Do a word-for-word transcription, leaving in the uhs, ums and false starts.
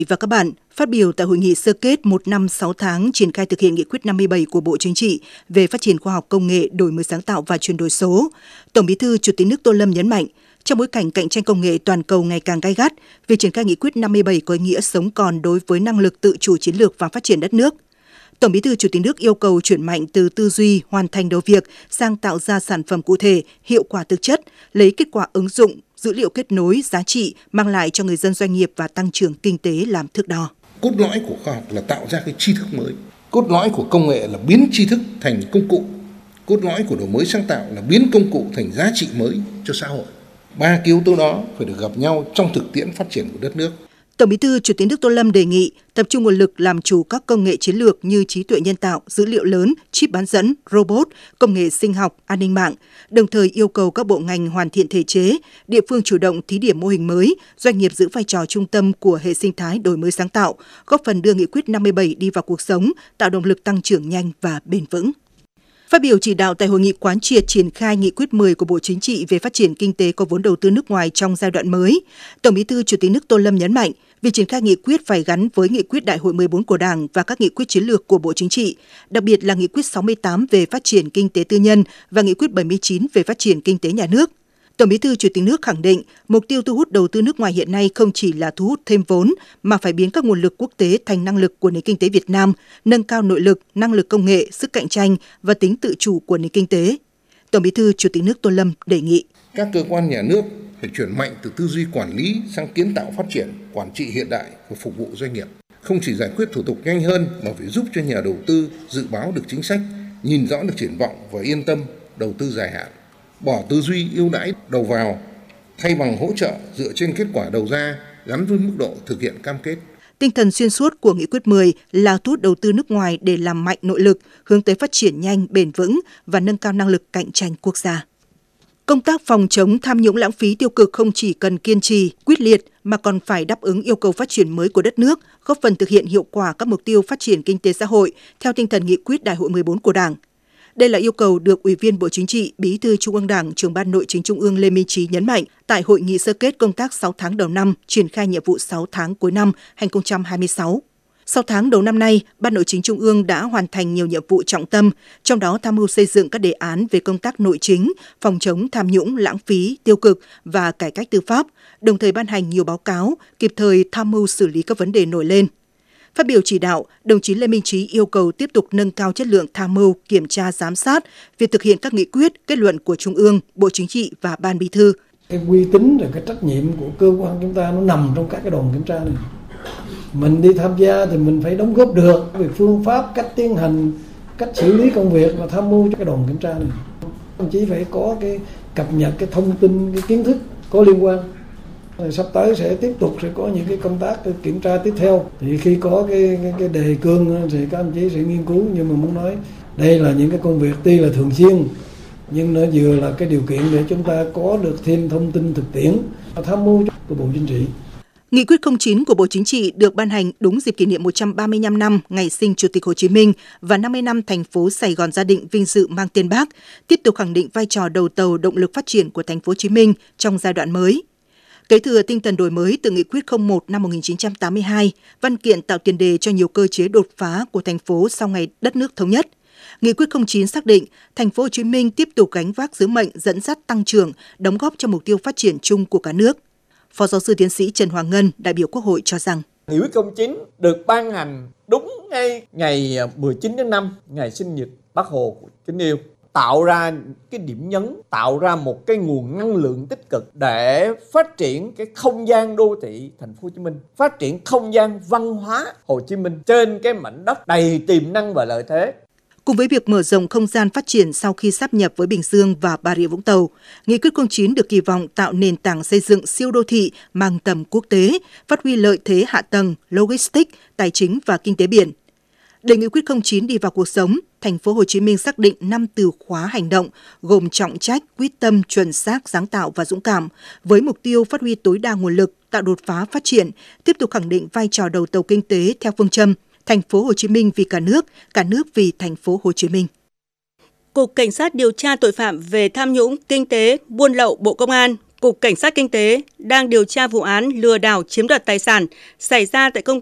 Và các bạn, phát biểu tại hội nghị sơ kết một năm sáu tháng triển khai thực hiện nghị quyết năm mươi bảy của Bộ Chính trị về phát triển khoa học công nghệ, đổi mới sáng tạo và chuyển đổi số, Tổng Bí thư Chủ tịch nước Tô Lâm nhấn mạnh, trong bối cảnh cạnh tranh công nghệ toàn cầu ngày càng gay gắt, việc triển khai nghị quyết năm mươi bảy có ý nghĩa sống còn đối với năng lực tự chủ chiến lược và phát triển đất nước. Tổng Bí thư Chủ tịch nước yêu cầu chuyển mạnh từ tư duy hoàn thành đầu việc sang tạo ra sản phẩm cụ thể, hiệu quả thực chất, lấy kết quả ứng dụng, dữ liệu kết nối, giá trị mang lại cho người dân, doanh nghiệp và tăng trưởng kinh tế làm thước đo. Cốt lõi của khoa học là tạo ra cái tri thức mới. Cốt lõi của công nghệ là biến tri thức thành công cụ. Cốt lõi của đổi mới sáng tạo là biến công cụ thành giá trị mới cho xã hội. Ba cái yếu tố đó phải được gặp nhau trong thực tiễn phát triển của đất nước. Tổng Bí thư Chủ tịch nước Tô Lâm đề nghị tập trung nguồn lực làm chủ các công nghệ chiến lược như trí tuệ nhân tạo, dữ liệu lớn, chip bán dẫn, robot, công nghệ sinh học, an ninh mạng, đồng thời yêu cầu các bộ ngành hoàn thiện thể chế, địa phương chủ động thí điểm mô hình mới, doanh nghiệp giữ vai trò trung tâm của hệ sinh thái đổi mới sáng tạo, góp phần đưa nghị quyết năm mươi bảy đi vào cuộc sống, tạo động lực tăng trưởng nhanh và bền vững. Phát biểu chỉ đạo tại hội nghị quán triệt triển khai nghị quyết mười của Bộ Chính trị về phát triển kinh tế có vốn đầu tư nước ngoài trong giai đoạn mới, Tổng Bí thư Chủ tịch nước Tô Lâm nhấn mạnh, việc triển khai nghị quyết phải gắn với nghị quyết Đại hội mười bốn của Đảng và các nghị quyết chiến lược của Bộ Chính trị, đặc biệt là nghị quyết sáu mươi tám về phát triển kinh tế tư nhân và nghị quyết bảy mươi chín về phát triển kinh tế nhà nước. Tổng Bí thư Chủ tịch nước khẳng định, mục tiêu thu hút đầu tư nước ngoài hiện nay không chỉ là thu hút thêm vốn, mà phải biến các nguồn lực quốc tế thành năng lực của nền kinh tế Việt Nam, nâng cao nội lực, năng lực công nghệ, sức cạnh tranh và tính tự chủ của nền kinh tế. Tổng Bí thư Chủ tịch nước Tô Lâm đề nghị các cơ quan nhà nước phải chuyển mạnh từ tư duy quản lý sang kiến tạo phát triển, quản trị hiện đại và phục vụ doanh nghiệp. Không chỉ giải quyết thủ tục nhanh hơn mà phải giúp cho nhà đầu tư dự báo được chính sách, nhìn rõ được triển vọng và yên tâm đầu tư dài hạn. Bỏ tư duy ưu đãi đầu vào, thay bằng hỗ trợ dựa trên kết quả đầu ra gắn với mức độ thực hiện cam kết. Tinh thần xuyên suốt của nghị quyết mười là thu hút đầu tư nước ngoài để làm mạnh nội lực, hướng tới phát triển nhanh, bền vững và nâng cao năng lực cạnh tranh quốc gia. Công tác phòng chống tham nhũng lãng phí tiêu cực không chỉ cần kiên trì, quyết liệt mà còn phải đáp ứng yêu cầu phát triển mới của đất nước, góp phần thực hiện hiệu quả các mục tiêu phát triển kinh tế xã hội theo tinh thần nghị quyết Đại hội mười bốn của Đảng. Đây là yêu cầu được Ủy viên Bộ Chính trị, Bí thư Trung ương Đảng, Trưởng ban Nội chính Trung ương Lê Minh Trí nhấn mạnh tại hội nghị sơ kết công tác sáu tháng đầu năm, triển khai nhiệm vụ sáu tháng cuối năm hai nghìn không trăm hai mươi sáu. Sau tháng đầu năm nay, Ban Nội chính Trung ương đã hoàn thành nhiều nhiệm vụ trọng tâm, trong đó tham mưu xây dựng các đề án về công tác nội chính, phòng chống tham nhũng, lãng phí, tiêu cực và cải cách tư pháp, đồng thời ban hành nhiều báo cáo, kịp thời tham mưu xử lý các vấn đề nổi lên. Phát biểu chỉ đạo, đồng chí Lê Minh Trí yêu cầu tiếp tục nâng cao chất lượng tham mưu, kiểm tra, giám sát việc thực hiện các nghị quyết, kết luận của Trung ương, Bộ Chính trị và Ban Bí thư. Cái uy tín và cái trách nhiệm của cơ quan chúng ta nó nằm trong các cái đoàn kiểm tra này. Mình đi tham gia thì mình phải đóng góp được về phương pháp, cách tiến hành, cách xử lý công việc và tham mưu cho cái đoàn kiểm tra này. Đồng chí phải có cái cập nhật cái thông tin, cái kiến thức có liên quan. Sắp tới sẽ tiếp tục sẽ có những cái công tác kiểm tra tiếp theo. Thì khi có cái cái, cái đề cương thì các ông chí sẽ nghiên cứu, nhưng mà muốn nói đây là những cái công việc tuy là thường xuyên nhưng nó vừa là cái điều kiện để chúng ta có được thêm thông tin thực tiễn tham mưu của Bộ Chính trị. Nghị quyết không chín của Bộ Chính trị được ban hành đúng dịp kỷ niệm một trăm ba mươi lăm năm ngày sinh Chủ tịch Hồ Chí Minh và năm mươi năm thành phố Sài Gòn gia định vinh dự mang tên Bác, tiếp tục khẳng định vai trò đầu tàu động lực phát triển của thành phố Hồ Chí Minh trong giai đoạn mới. Kế thừa tinh thần đổi mới từ Nghị quyết không một năm một nghìn chín trăm tám mươi hai, văn kiện tạo tiền đề cho nhiều cơ chế đột phá của thành phố sau ngày đất nước thống nhất. Nghị quyết không chín xác định thành phố Hồ Chí Minh tiếp tục gánh vác sứ mệnh dẫn dắt tăng trưởng, đóng góp cho mục tiêu phát triển chung của cả nước. Phó giáo sư tiến sĩ Trần Hoàng Ngân, đại biểu Quốc hội cho rằng Nghị quyết không chín được ban hành đúng ngay ngày mười chín tháng năm, ngày sinh nhật Bác Hồ kính yêu, tạo ra cái điểm nhấn, tạo ra một cái nguồn năng lượng tích cực để phát triển cái không gian đô thị thành phố Hồ Chí Minh, phát triển không gian văn hóa Hồ Chí Minh trên cái mảnh đất đầy tiềm năng và lợi thế. Cùng với việc mở rộng không gian phát triển sau khi sáp nhập với Bình Dương và Bà Rịa Vũng Tàu, Nghị quyết không chín được kỳ vọng tạo nền tảng xây dựng siêu đô thị mang tầm quốc tế, phát huy lợi thế hạ tầng, logistics, tài chính và kinh tế biển. Để Nghị quyết không chín đi vào cuộc sống, thành phố Hồ Chí Minh xác định năm từ khóa hành động gồm trọng trách, quyết tâm, chuẩn xác, sáng tạo và dũng cảm, với mục tiêu phát huy tối đa nguồn lực, tạo đột phá phát triển, tiếp tục khẳng định vai trò đầu tàu kinh tế theo phương châm thành phố Hồ Chí Minh vì cả nước, cả nước vì thành phố Hồ Chí Minh. Cục Cảnh sát điều tra tội phạm về tham nhũng, kinh tế, buôn lậu Bộ Công an Cục Cảnh sát Kinh tế đang điều tra vụ án lừa đảo chiếm đoạt tài sản xảy ra tại công